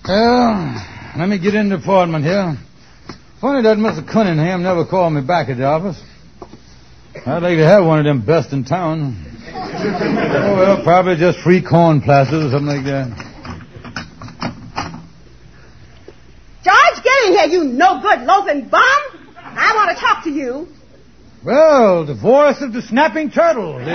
Well, let me get in the appointment here. Funny that Mr. Cunningham never called me back at the office. I'd like to have one of them best in town. Oh, well, probably just free corn plasters or something like that. George, get in here, you no-good loafing bum. I want to talk to you. Well, the voice of the snapping turtle. Did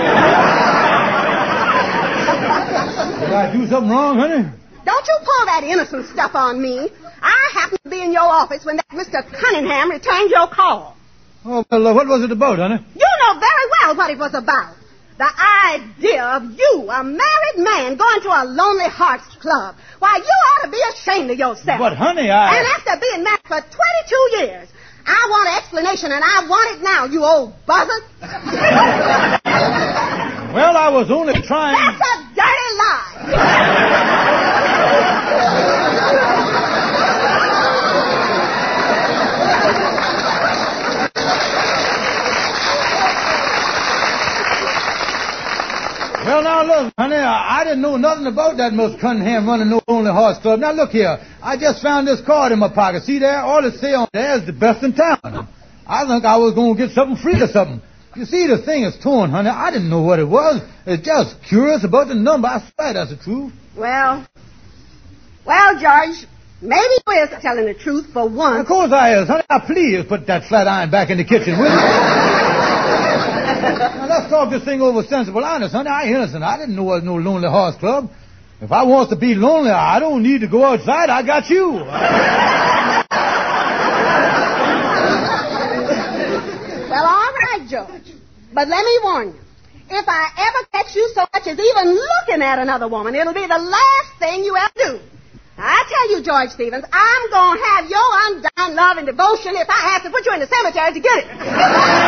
I do something wrong, honey? Don't you pull that innocent stuff on me. I happened to be in your office when that Mr. Cunningham returned your call. Oh, well, what was it about, honey? You know very well what it was about. The idea of you, a married man, going to a Lonely Hearts Club. Why, you ought to be ashamed of yourself. But, honey, And after being married for 22 years, I want an explanation, and I want it now, you old buzzard. Well, I was only trying... That's a dirty lie. Well, now, look, honey, I didn't know nothing about that Mr. Cunningham running no Lonely Hearts Club. Now, look here. I just found this card in my pocket. See there? All it say on there is the best in town. I think I was going to get something free or something. You see, the thing is torn, honey. I didn't know what it was. It's just curious about the number. I swear that's the truth. Well, George, maybe you is telling the truth for once. Of course I is, honey. Now, please put that flat iron back in the kitchen, will you? Now, let's talk this thing over sensible honest, honey. I ain't innocent. I didn't know it was no Lonely Hearts Club. If I wants to be lonely, I don't need to go outside. I got you. Well, all right, George. But let me warn you. If I ever catch you so much as even looking at another woman, it'll be the last thing you ever do. I tell you, George Stevens, I'm going to have your undying love and devotion if I have to put you in the cemetery to get it.